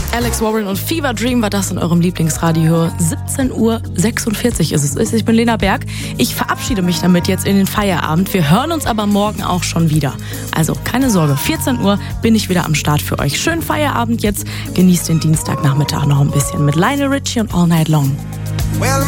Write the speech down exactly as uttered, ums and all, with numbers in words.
Alex Warren und Fever Dream war das in eurem Lieblingsradio. siebzehn Uhr sechsundvierzig ist es. Ich bin Lena Berg. Ich verabschiede mich damit jetzt in den Feierabend. Wir hören uns aber morgen auch schon wieder. Also keine Sorge, vierzehn Uhr bin ich wieder am Start für euch. Schönen Feierabend jetzt. Genießt den Dienstagnachmittag noch ein bisschen mit Lionel Richie und All Night Long. Well,